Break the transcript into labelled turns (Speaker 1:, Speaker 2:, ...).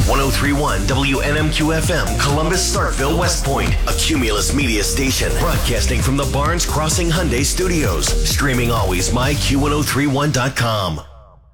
Speaker 1: 1031 WNMQ-FM, Columbus, Starkville, West Point. A Cumulus Media station broadcasting from the Barnes Crossing Hyundai Studios. Streaming always myQ1031.com.